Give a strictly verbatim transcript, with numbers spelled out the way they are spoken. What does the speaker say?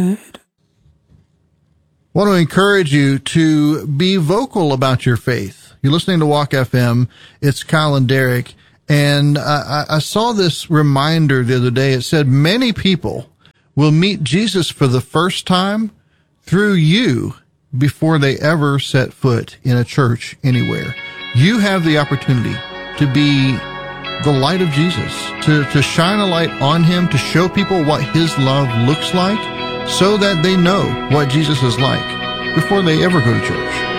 Want to encourage you to be vocal about your faith. You're listening to Walk F M. It's Kyle and Derek. And I, I saw this reminder the other day. It said many people will meet Jesus for the first time through you before they ever set foot in a church anywhere. You have the opportunity to be the light of Jesus, to, to shine a light on him, to show people what his love looks like so that they know what Jesus is like before they ever go to church.